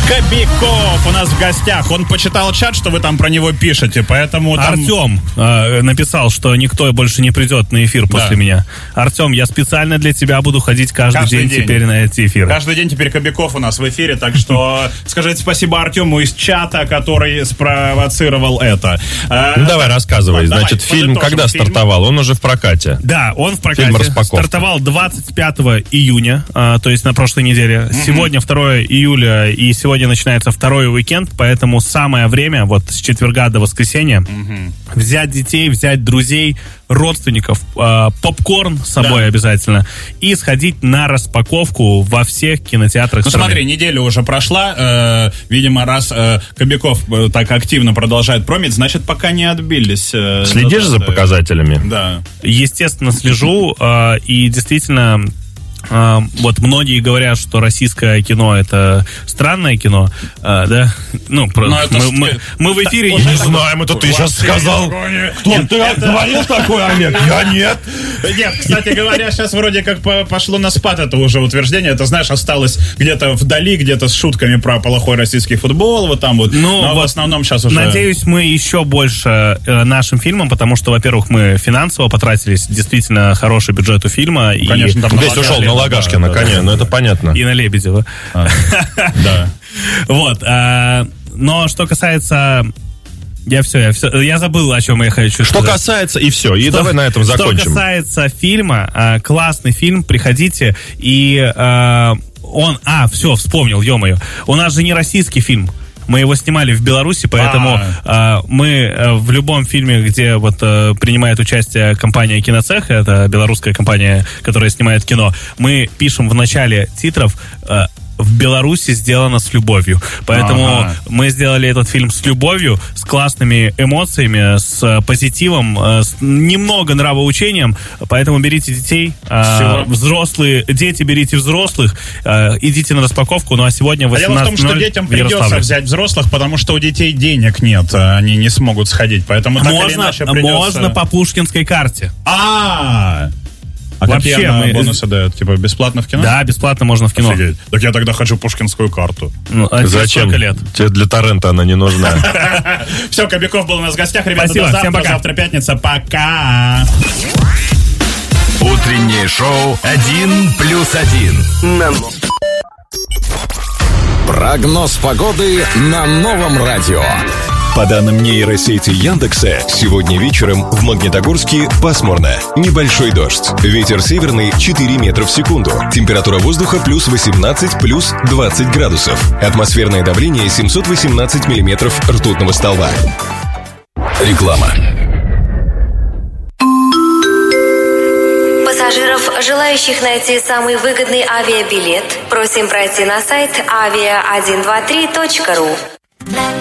Кобяков у нас в гостях. Он почитал чат, что вы там про него пишете, поэтому... Артем написал, что никто больше не придет на эфир после меня. Артем, я специально для тебя буду ходить каждый день теперь на эти эфиры. Каждый день теперь Кобяков у нас в эфире, так что скажите спасибо Артему из чата, который спровоцировал это. Давай, рассказывай. Значит, фильм когда стартовал? Он уже в прокате. Да, он в прокате. Стартовал 25 июня, то есть на прошлой неделе. Сегодня 2 июля, и сегодня начинается второй уикенд, поэтому самое время, вот с четверга до воскресенья, взять детей, взять друзей, родственников, попкорн с собой обязательно, и сходить на распаковку во всех кинотеатрах страны. Смотри, неделя уже прошла, видимо, раз Кобяков так активно продолжает промить, значит, пока не отбились. Следишь за показателями? Да. Естественно, слежу, и действительно... Вот многие говорят, что российское кино — это странное кино, да? Ну, мы в эфире... Не знаем, это ты сейчас сказал. Кто? Ты говорил такое, Олег? Я нет. Нет, кстати говоря, сейчас вроде как пошло на спад это уже утверждение. Это, знаешь, осталось где-то вдали, где-то с шутками про плохой российский футбол, вот там вот. Но в основном сейчас уже... Надеюсь, мы еще больше нашим фильмам, потому что, во-первых, мы финансово потратились, действительно хороший бюджет у фильма. Конечно, там весь ушел на Лагашкина, конечно, ну это понятно. И на Лебедева. Да. Вот. Но что касается... Я забыл, о чем я хочу сказать. Что касается, и все, и давай на этом закончим. Что касается фильма, классный фильм, приходите, и он... все, вспомнил, ё-моё. У нас же не российский фильм. Мы его снимали в Беларуси, поэтому мы в любом фильме, где вот принимает участие компания «Киноцех», это белорусская компания, которая снимает кино, мы пишем в начале титров «В Беларуси сделано с любовью». Поэтому мы сделали этот фильм с любовью, с классными эмоциями, с позитивом, с немного нравоучением. Поэтому берите детей, взрослые, дети, берите взрослых, идите на распаковку. Ну а сегодня 18:00 дело в том, что детям придется взять взрослых, потому что у детей денег нет, они не смогут сходить. Поэтому так или иначе придется... Можно по пушкинской карте. А вообще бонусы дают? Типа бесплатно в кино? Да, бесплатно можно в кино. Офигеть. Так я тогда хочу пушкинскую карту. Зачем? Лет? Тебе для торрента она не нужна. Все, Кобяков был у нас в гостях. Ребята, спасибо, до завтра. всем пока. Завтра пятница. Пока. Утреннее шоу «1+1». Прогноз погоды на Новом радио. По данным нейросети Яндекса, сегодня вечером в Магнитогорске пасмурно. Небольшой дождь. Ветер северный 4 метра в секунду. Температура воздуха плюс 18, плюс 20 градусов. Атмосферное давление 718 миллиметров ртутного столба. Реклама. Пассажиров, желающих найти самый выгодный авиабилет, просим пройти на сайт avia123.ru.